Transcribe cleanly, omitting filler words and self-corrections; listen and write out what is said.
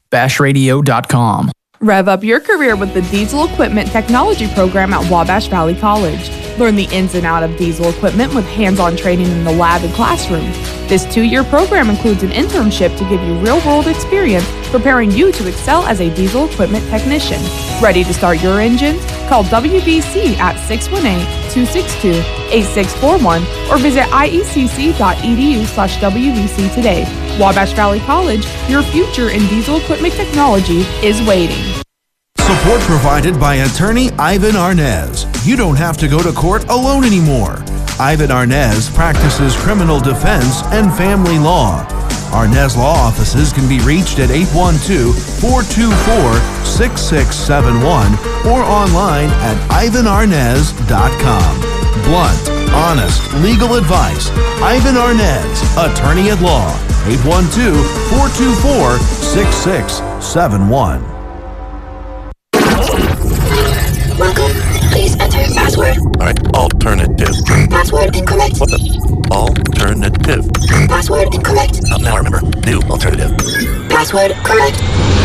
www.wabashradio.com. Rev up your career with the Diesel Equipment Technology Program at Wabash Valley College. Learn the ins and outs of diesel equipment with hands-on training in the lab and classroom. This 2-year program includes an internship to give you real-world experience, preparing you to excel as a diesel equipment technician. Ready to start your engines? Call WVC at 618-262-8641 or visit iecc.edu/WVC today. Wabash Valley College, your future in diesel equipment technology is waiting. Support provided by attorney Ivan Arnez. You don't have to go to court alone anymore. Ivan Arnez practices criminal defense and family law. Arnez Law Offices can be reached at 812-424-6671 or online at ivanarnez.com. Blunt, honest, legal advice. Ivan Arnez, attorney at law. 812-424-6671. Welcome. Please enter your password. All right, alternative. Password incorrect. What the? Alternative. Password incorrect. Now I remember. New alternative. Password correct.